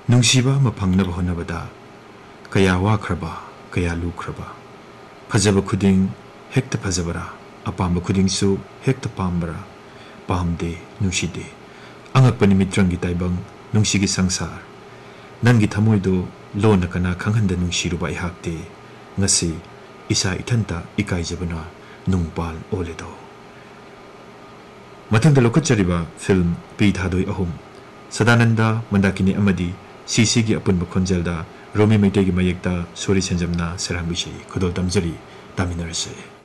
ꯅꯨꯡꯁꯤꯕ ꯑꯃ ꯐꯪꯅꯕ ꯍꯣꯠꯅꯕꯗ ꯀꯌꯥ ꯋꯥꯈ꯭ꯔꯕ ꯀꯌꯥ ꯂꯨꯈ꯭ꯔꯕ ꯐꯖꯕ ꯈꯨꯗꯤꯡ ꯍꯦꯛꯇ ꯐꯖꯕꯔꯥ ꯑꯄꯥꯝꯕ ꯈꯨꯗꯤꯡꯁꯨ ꯍꯦꯛꯇ ꯄꯥꯝꯕꯔꯥ ꯄꯥꯝꯗꯦ ꯅꯨꯡꯁꯤꯗꯦ ꯑꯉꯛꯄ ꯅꯨꯃꯤꯠꯇ꯭ꯔꯪꯒꯤ ꯇꯥꯏꯕꯪ ꯅꯨꯡꯁꯤꯒꯤ ꯁꯪꯁꯥꯔ ꯅꯪꯒꯤ ꯊꯃꯣꯏꯗꯣ ꯂꯣꯟꯅ ꯀꯅꯥ ꯈꯪꯍꯟꯗ ꯅꯨꯡꯁꯤꯔꯨꯕ ꯑꯩꯍꯥꯛꯇꯤ ꯉꯁꯤ ꯏꯁꯥ ꯏꯊꯟꯇ ꯏꯀꯥꯏꯖꯕꯅ ꯅꯨꯡꯄꯥꯜ ꯑꯣꯜꯂꯦꯗꯣ ꯃꯊꯪꯗ ꯂꯧꯈꯠꯆꯔꯤꯕ ꯐꯤꯜꯝ ꯄꯤ ꯊꯥꯗꯣꯏ ꯑꯍꯨꯝ ꯁꯗꯥꯅꯟꯗ ꯃꯟꯗꯥꯀꯤꯅꯤ ꯑꯃꯗꯤ ꯁꯤꯁꯤꯒꯤ ꯑꯄꯨꯟꯕ ꯈꯣꯟꯖꯦꯜꯗ ꯔꯣꯃꯤ ꯃꯩꯇꯩꯒꯤ ꯃꯌꯦꯛꯇ ꯁꯣꯔꯤ ꯁꯦꯟꯖꯝꯅ ꯁꯩꯔꯥꯡꯕꯤꯁꯤ ꯈꯨꯗꯣꯜ ꯇꯝꯖꯔꯤ ꯇꯥꯃꯤꯟꯅꯔꯁꯦ